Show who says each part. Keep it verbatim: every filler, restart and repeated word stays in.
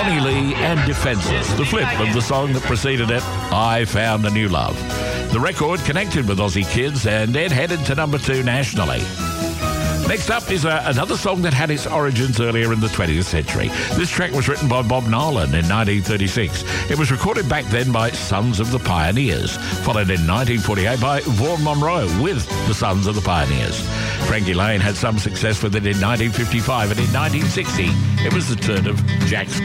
Speaker 1: Ronnie Lee and Defences, the flip of the song that preceded it, I Found a New Love. The record connected with Aussie kids and it headed to number two nationally. Next up is uh, another song that had its origins earlier in the twentieth century. This track was written by Bob Nolan in nineteen thirty-six. It was recorded back then by Sons of the Pioneers, followed in nineteen forty-eight by Vaughan Monroe with the Sons of the Pioneers. Frankie Lane had some success with it in nineteen fifty-five, and in nineteen sixty, it was the turn of Jack